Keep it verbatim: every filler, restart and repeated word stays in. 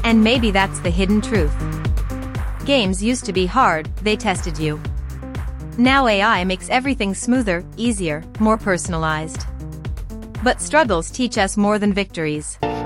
And maybe that's the hidden truth. Games used to be hard, they tested you. Now A I makes everything smoother, easier, more personalized. But struggles teach us more than victories.